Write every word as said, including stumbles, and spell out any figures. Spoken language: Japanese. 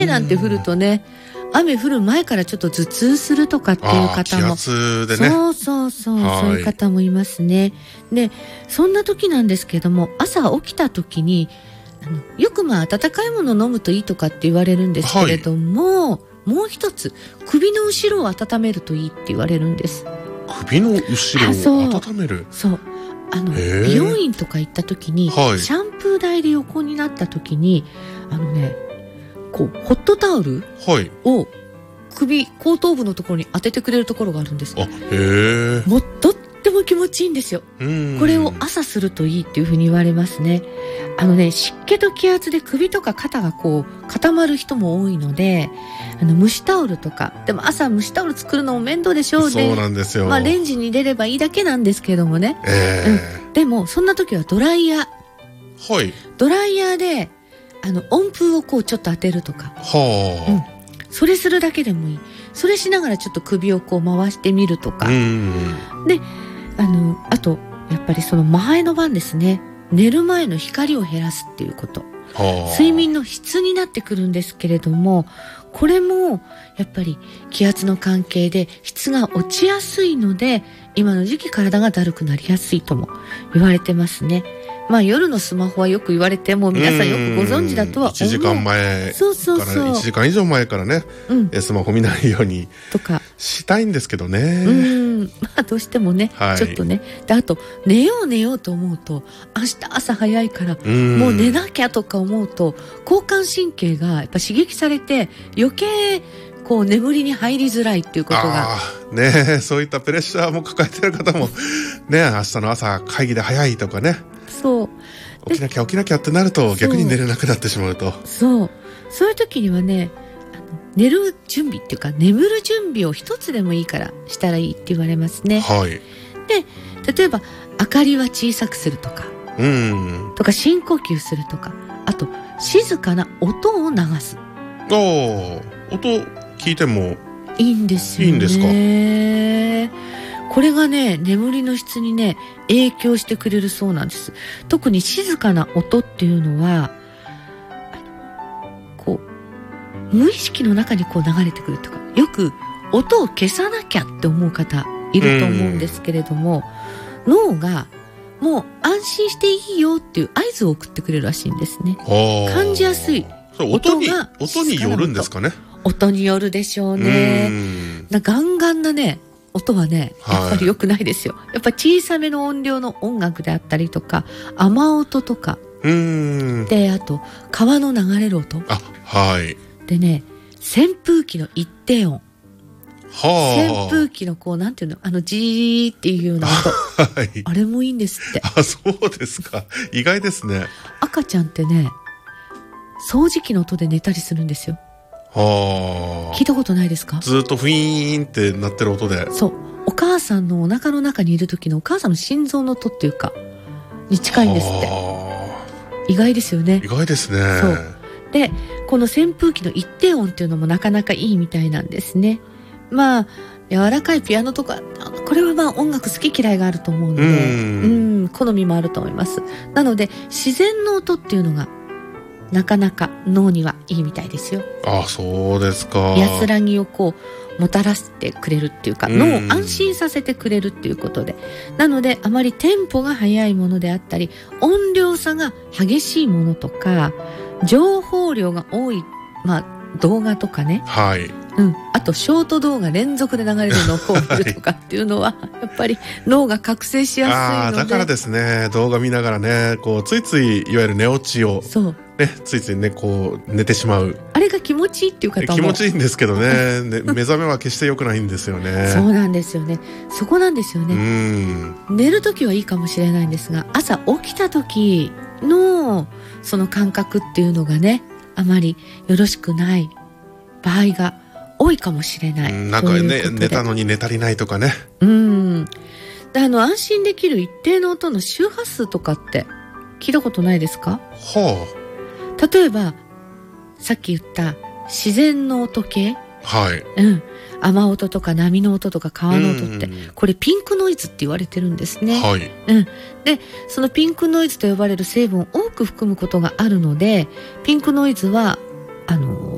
なんて降るとね、雨降る前からちょっと頭痛するとかっていう方も、 気圧でね、 そうそうそう、そういう方もいますね。で、そんな時なんですけども、朝起きた時にあのよくまあ温かいものを飲むといいとかって言われるんですけれども、はい、もう一つ首の後ろを温めるといいって言われるんです。 首の後ろを温める。 そう、あの美容院とか行った時に、はい、シャンプー台で横になった時にあのね、こうホットタオルを首、後頭部のところに当ててくれるところがあるんです。 あ、へえ。 もうとっても気持ちいいんですよ。これを朝するといいっていうふうに言われますね。あのね、湿気と気圧で首とか肩がこう固まる人も多いので、あの蒸しタオルとか、でも朝蒸しタオル作るのも面倒でしょう。 そうなんですよ。 まあレンジに入れればいいだけなんですけどもね、 えーうん、でもそんな時はドライヤー、 はい、 ドライヤーであの温風をこうちょっと当てるとか、 はあ、 うん、それするだけでもいい。それしながらちょっと首をこう回してみるとか、 うんで、あのあとやっぱりその前の晩ですね、寝る前の光を減らすっていうこと、はあ、睡眠の質になってくるんですけれども、これもやっぱり気圧の関係で質が落ちやすいので、今の時期体がだるくなりやすいとも言われてますね。まあ夜のスマホはよく言われて、もう皆さんよくご存知だとは思う。いちじかんまえからいちじかん以上前からね、うん、スマホ見ないようにとかしたいんですけどね。 うん、まあどうしてもね、はい、ちょっとね。で、あと寝よう寝ようと思うと明日朝早いからもう寝なきゃとか思うと、交感神経がやっぱ刺激されて余計こう眠りに入りづらいっていうことが、 ね、そういったプレッシャーも抱えてる方もね、明日の朝会議で早いとかね、 そう起きなきゃ起きなきゃってなると逆に寝れなくなってしまうと、 そうそういう時にはね、あの寝る準備っていうか眠る準備を一つでもいいからしたらいいって言われますね。 はい、 で、例えば明かりは小さくするとか、 うんとか深呼吸するとか、あと静かな音を流す。 ああ、音聞いてもいいんですよね。いいんですか。これがね、眠りの質にね影響してくれるそうなんです。特に静かな音っていうのはこう無意識の中にこう流れてくるとか、よく音を消さなきゃって思う方いると思うんですけれども、脳がもう安心していいよっていう合図を送ってくれるらしいんですね。感じやすい音が音によるんですかね。 音によるでしょうね。なガンガンなね音はねやっぱり良くないですよ。はい、やっぱ小さめの音量の音楽であったりとか、雨音とか、 うーんで、あと川の流れる音、 あ、はい、 でね、扇風機の一定音、 はあ、 扇風機のこうなんていうの、あのジーっていうような音、はい、あれもいいんですって。 あ、そうですか。意外ですね。 赤ちゃんってね掃除機の音で寝たりするんですよ。 はあ、 聞いたことないですか。ずっとフィーンって鳴ってる音で、 そう、お母さんのお腹の中にいる時のお母さんの心臓の音っていうかに近いんですって。意外ですよね。 意外ですね。 そうで、この扇風機の一定音っていうのもなかなかいいみたいなんですね。まあ柔らかいピアノとか、これはまあ音楽好き嫌いがあると思うので、うん、好みもあると思います。なので自然の音っていうのがなかなか脳にはいいみたいですよ。 あ、そうですか。 安らぎをこうもたらしてくれるっていうか、脳を安心させてくれるっていうことで、なのであまりテンポが速いものであったり、音量差が激しいものとか、情報量が多い、まあ動画とかね、 はい、 うん、あとショート動画連続で流れるのをこう見るとかっていうのは、はい、やっぱり脳が覚醒しやすいので、 あ、だからですね、動画見ながらね、こうついついいわゆる寝落ちを、 そうね、ついついねこう寝てしまう。 あれが気持ちいいっていう方も気持ちいいんですけどねね、目覚めは決して良くないんですよね。 そうなんですよね。そこなんですよね。うん、寝る時はいいかもしれないんですが、朝起きた時のその感覚っていうのがね、あまりよろしくない場合が多いかもしれない。 なんかね、寝たのに寝足りないとかね。 うん。で、あの安心できる一定の音の周波数とかって聞いたことないですか？ はあ。例えばさっき言った自然の音系、 はい、 うん、雨音とか波の音とか川の音って、これピンクノイズって言われてるんですね。 はい、 うん、でそのピンクノイズと呼ばれる成分を多く含むことがあるので、ピンクノイズはあの